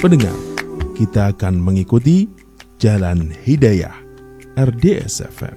Pendengar, kita akan mengikuti Jalan Hidayah RDS FM.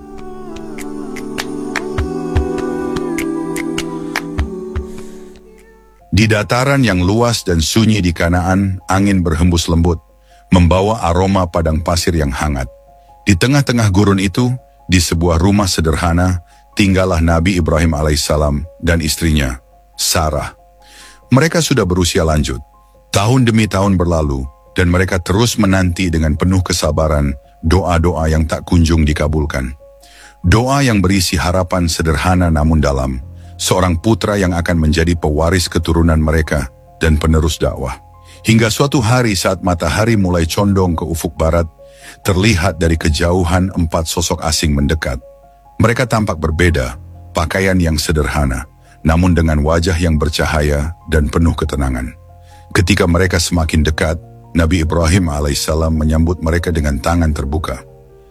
Di dataran yang luas dan sunyi di Kanaan, angin berhembus lembut, membawa aroma padang pasir yang hangat. Di tengah-tengah gurun itu, di sebuah rumah sederhana, tinggallah Nabi Ibrahim alaihissalam dan istrinya, Sarah. Mereka sudah berusia lanjut. Tahun demi tahun berlalu, dan mereka terus menanti dengan penuh kesabaran doa-doa yang tak kunjung dikabulkan. Doa yang berisi harapan sederhana namun dalam, seorang putra yang akan menjadi pewaris keturunan mereka dan penerus dakwah. Hingga suatu hari saat matahari mulai condong ke ufuk barat, terlihat dari kejauhan 4 sosok asing mendekat. Mereka tampak berbeda, pakaian yang sederhana, namun dengan wajah yang bercahaya dan penuh ketenangan. Ketika mereka semakin dekat, Nabi Ibrahim alaihissalam menyambut mereka dengan tangan terbuka.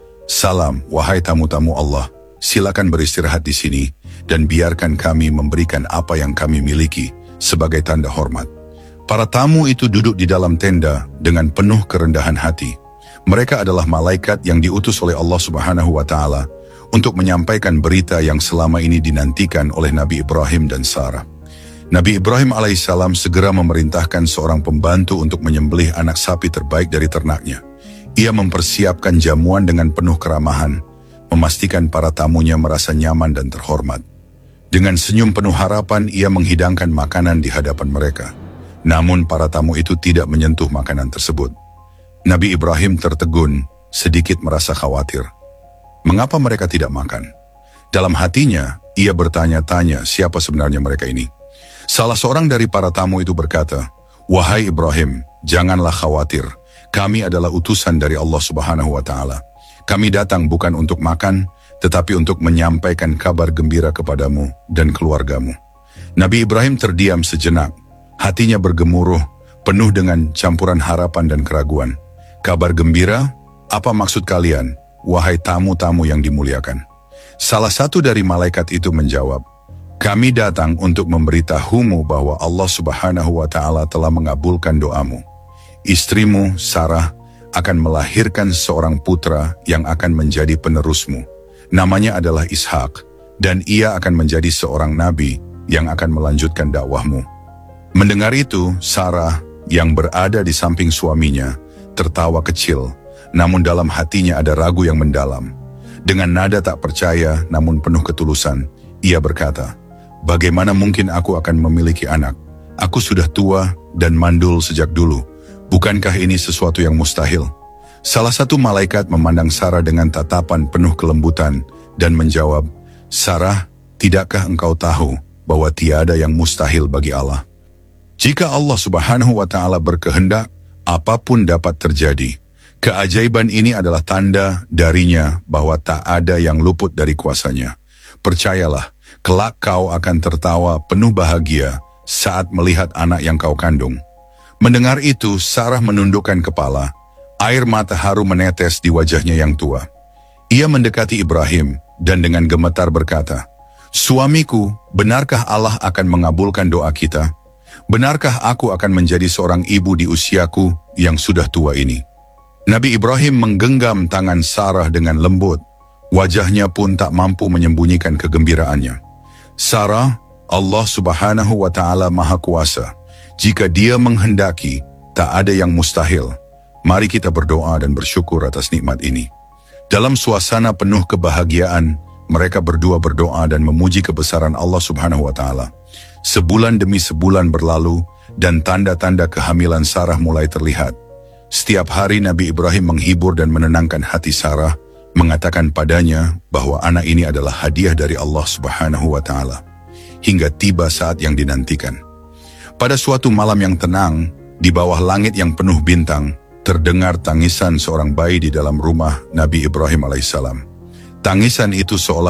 Salam, wahai tamu-tamu Allah, silakan beristirahat di sini, dan biarkan kami memberikan apa yang kami miliki sebagai tanda hormat. Para tamu itu duduk di dalam tenda dengan penuh kerendahan hati. Mereka adalah malaikat yang diutus oleh Allah Subhanahu wa Ta'ala untuk menyampaikan berita yang selama ini dinantikan oleh Nabi Ibrahim dan Sarah. Nabi Ibrahim alaihissalam segera memerintahkan seorang pembantu untuk menyembelih anak sapi terbaik dari ternaknya. Ia mempersiapkan jamuan dengan penuh keramahan, memastikan para tamunya merasa nyaman dan terhormat. Dengan senyum penuh harapan, ia menghidangkan makanan di hadapan mereka. Namun para tamu itu tidak menyentuh makanan tersebut. Nabi Ibrahim tertegun, sedikit merasa khawatir. Mengapa mereka tidak makan? Dalam hatinya, ia bertanya-tanya siapa sebenarnya mereka ini. Salah seorang dari para tamu itu berkata, "Wahai Ibrahim, janganlah khawatir. Kami adalah utusan dari Allah Subhanahu wa Ta'ala. Kami datang bukan untuk makan, tetapi untuk menyampaikan kabar gembira kepadamu dan keluargamu." Nabi Ibrahim terdiam sejenak. Hatinya bergemuruh, penuh dengan campuran harapan dan keraguan. "Kabar gembira? Apa maksud kalian, wahai tamu-tamu yang dimuliakan?" Salah satu dari malaikat itu menjawab, "Kami datang untuk memberitahumu bahwa Allah Subhanahu wa Ta'ala telah mengabulkan doamu. Istrimu, Sarah, akan melahirkan seorang putra yang akan menjadi penerusmu. Namanya adalah Ishak, dan ia akan menjadi seorang nabi yang akan melanjutkan dakwahmu." Mendengar itu, Sarah yang berada di samping suaminya tertawa kecil, namun dalam hatinya ada ragu yang mendalam. Dengan nada tak percaya namun penuh ketulusan, ia berkata, "Bagaimana mungkin aku akan memiliki anak? Aku sudah tua dan mandul sejak dulu. Bukankah ini sesuatu yang mustahil?" Salah satu malaikat memandang Sarah dengan tatapan penuh kelembutan dan menjawab, "Sarah, tidakkah engkau tahu bahwa tiada yang mustahil bagi Allah? Jika Allah Subhanahu wa Ta'ala berkehendak, apapun dapat terjadi. Keajaiban ini adalah tanda darinya bahwa tak ada yang luput dari kuasanya. Percayalah, kelak kau akan tertawa penuh bahagia saat melihat anak yang kau kandung." Mendengar itu, Sarah menundukkan kepala. Air mata haru menetes di wajahnya yang tua. Ia mendekati Ibrahim dan dengan gemetar berkata, "Suamiku, benarkah Allah akan mengabulkan doa kita? Benarkah aku akan menjadi seorang ibu di usiaku yang sudah tua ini?" Nabi Ibrahim menggenggam tangan Sarah dengan lembut. Wajahnya pun tak mampu menyembunyikan kegembiraannya. "Sarah, Allah Subhanahu wa Ta'ala Maha Kuasa. Jika Dia menghendaki, tak ada yang mustahil. Mari kita berdoa dan bersyukur atas nikmat ini." Dalam suasana penuh kebahagiaan, mereka berdua berdoa dan memuji kebesaran Allah Subhanahu wa Ta'ala. Sebulan demi sebulan berlalu, dan tanda-tanda kehamilan Sarah mulai terlihat. Setiap hari Nabi Ibrahim menghibur dan menenangkan hati Sarah, mengatakan padanya bahwa anak ini adalah hadiah dari Allah Subhanahu wa Ta'ala. Hingga tiba saat yang dinantikan. Pada suatu malam yang tenang, di bawah langit yang penuh bintang, terdengar tangisan seorang bayi di dalam rumah Nabi Ibrahim alaihissalam. Tangisan itu seolah